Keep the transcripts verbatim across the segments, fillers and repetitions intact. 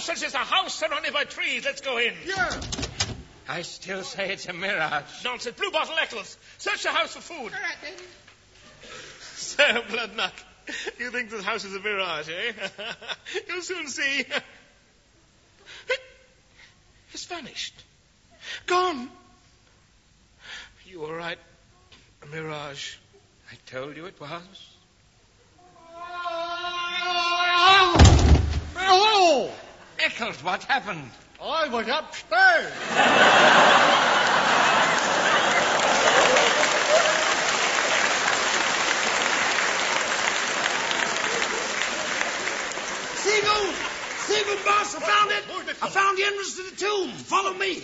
monsters. It's a house surrounded by trees. Let's go in. Yeah. I still say it's a mirage. Nonsense. Blue Bottle Eccles. Search the house for food. All right, then. Sir Bloodnut, you think this house is a mirage, eh? You'll soon see. It's vanished. Gone. You were right. A mirage. I told you it was. Hello! Eccles, what happened? I was upstairs. Seagull! Seagull, boss, I found it! I found the entrance to the tomb. Follow me.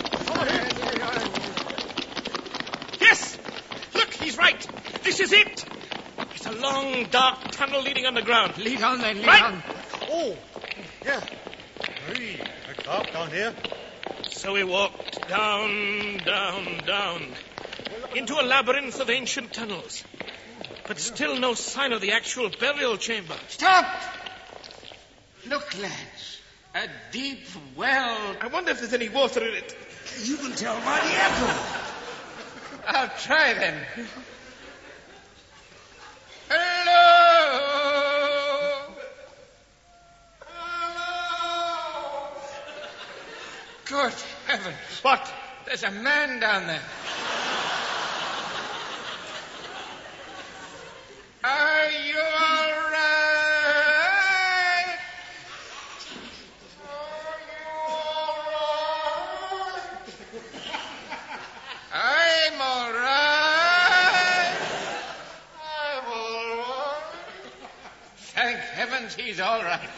Yes! Look, he's right. This is it. It's a long, dark tunnel leading underground. Lead on then, lead Right. on. Oh, yeah. Hey, it's dark down here. So we walked down, down, down, into a labyrinth of ancient tunnels. But still no sign of the actual burial chamber. Stop! Look, lads. A deep well. I wonder if there's any water in it. You can tell by the echo. I'll try then. Hello! Hello! Good heavens. What? There's a man down there. Are you all right? Are you all right? I'm all right. I'm all right. Thank heavens he's all right.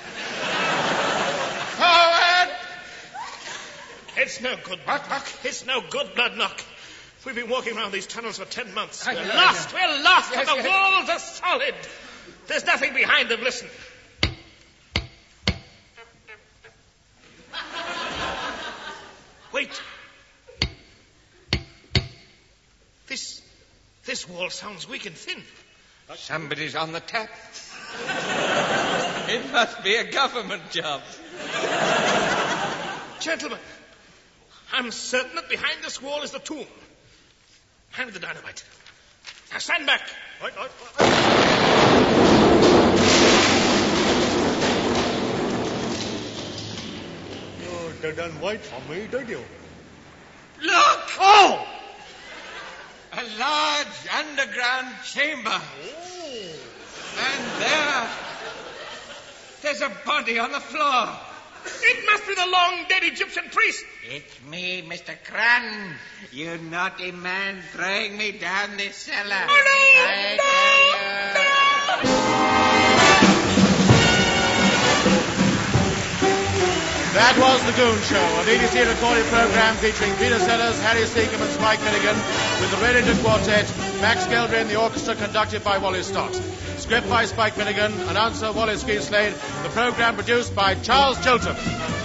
Forward! It's no good, Bloodknock. It's no good, Bloodknock. We've been walking around these tunnels for ten months. I We're know, lost. I We're lost. Yes, but the yes. walls are solid. There's nothing behind them. Listen. Wait. This, this wall sounds weak and thin. Somebody's on the tap. It must be a government job. Gentlemen, I'm certain that behind this wall is the tomb. Hand me the dynamite. Now stand back. Right, right, right. You didn't wait for me, did you? Look! Oh! A large underground chamber. Oh. And there, there's a body on the floor. It must be the long-dead Egyptian priest. It's me, Mister Cran. You naughty man throwing me down this cellar. Oh, no! I No! tell you. That was The Goon Show, a B B C recorded program featuring Peter Sellers, Harry Seacombe and Spike Milligan, with the Reddington Quartet, Max Geldry and the orchestra conducted by Wally Stott. Script by Spike Milligan, announcer Wallace Geeslade, the program produced by Charles Chilton.